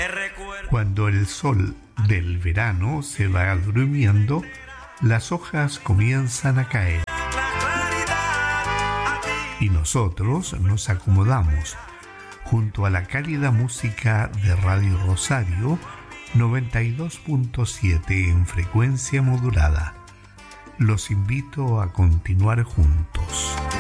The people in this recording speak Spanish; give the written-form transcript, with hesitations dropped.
Cuando el sol del verano se va durmiendo, las hojas comienzan a caer. Y nosotros nos acomodamos junto a la cálida música de Radio Rosario 92.7 en frecuencia modulada. Los invito a continuar juntos.